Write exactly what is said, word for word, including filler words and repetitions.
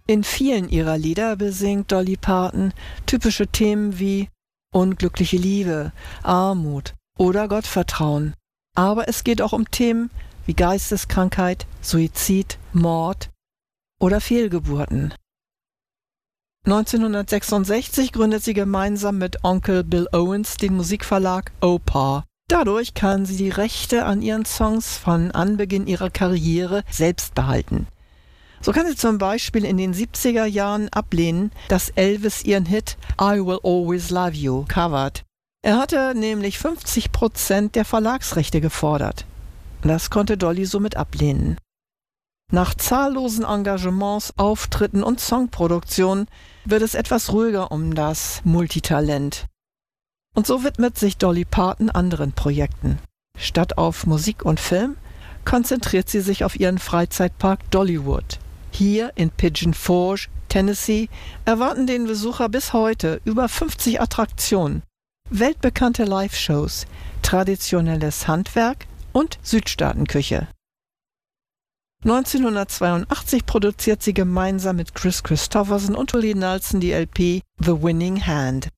In vielen ihrer Lieder besingt Dolly Parton typische Themen wie unglückliche Liebe, Armut oder Gottvertrauen. Aber es geht auch um Themen wie Geisteskrankheit, Suizid, Mord oder Fehlgeburten. neunzehnhundertsechsundsechzig gründet sie gemeinsam mit Onkel Bill Owens den Musikverlag O-Paw. Dadurch kann sie die Rechte an ihren Songs von Anbeginn ihrer Karriere selbst behalten. So kann sie zum Beispiel in den siebziger Jahren ablehnen, dass Elvis ihren Hit I Will Always Love You covert. Er hatte nämlich fünfzig Prozent der Verlagsrechte gefordert. Das konnte Dolly somit ablehnen. Nach zahllosen Engagements, Auftritten und Songproduktionen wird es etwas ruhiger um das Multitalent. Und so widmet sich Dolly Parton anderen Projekten. Statt auf Musik und Film konzentriert sie sich auf ihren Freizeitpark Dollywood. Hier in Pigeon Forge, Tennessee, erwarten den Besucher bis heute über fünfzig Attraktionen, weltbekannte Live-Shows, traditionelles Handwerk und Südstaatenküche. neunzehnhundertzweiundachtzig produziert sie gemeinsam mit Kris Kristofferson und Willie Nelson die L P The Winning Hand.